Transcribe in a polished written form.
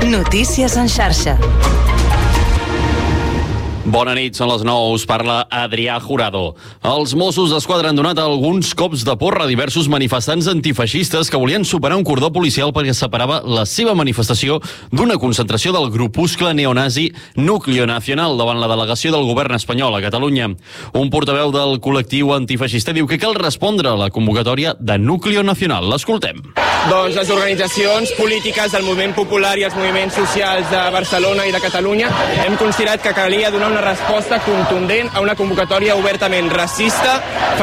Notícies en xarxa. Bona nit, són les 9, us parla Adrià Jurado. Els Mossos d'Esquadra han donat alguns cops de porra a diversos manifestants antifeixistes que volien superar un cordó policial perquè separava la seva manifestació d'una concentració del grupuscle neonazi Núcleo Nacional davant la delegació del govern espanyol a Catalunya. Un portaveu del col·lectiu antifeixista diu que cal respondre a la convocatòria de Núcleo Nacional. L'escoltem. Doncs les organitzacions polítiques del moviment popular i els moviments socials de Barcelona i de Catalunya hem considerat que calia donar una resposta contundent a una convocatòria obertament racista,